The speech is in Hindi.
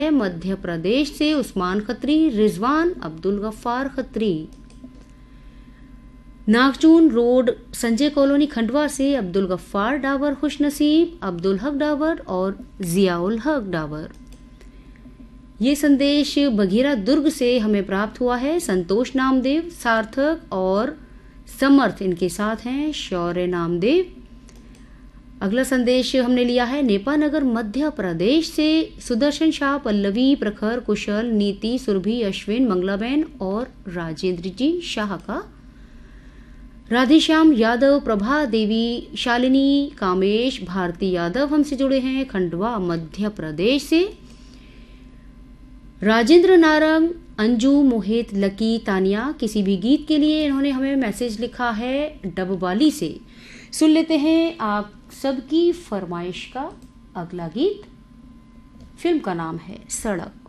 मध्य प्रदेश से उस्मान खत्री, रिजवान अब्दुल गफ्फार खत्री। नागचून रोड संजय कॉलोनी खंडवा से अब्दुल गफ्फार डावर खुशनसीब, अब्दुल हक डावर और जियाउल हक डावर। ये संदेश बघेरा दुर्ग से हमें प्राप्त हुआ है। संतोष नामदेव, सार्थक और समर्थ इनके साथ हैं, शौर्य नामदेव। अगला संदेश हमने लिया है नेपानगर मध्य प्रदेश से सुदर्शन शाह, पल्लवी, प्रखर, कुशल, नीति, सुरभि, अश्विन, मंगलाबेन और राजेंद्र जी शाह का। राधेश्याम यादव, प्रभा देवी, शालिनी, कामेश, भारती यादव हमसे जुड़े हैं खंडवा मध्य प्रदेश से। राजेंद्र नारंग, अंजू, मोहित, लकी, तानिया, किसी भी गीत के लिए इन्होंने हमें मैसेज लिखा है डबवाली से। सुन लेते हैं आप सबकी फरमाइश का अगला गीत। फिल्म का नाम है सड़क।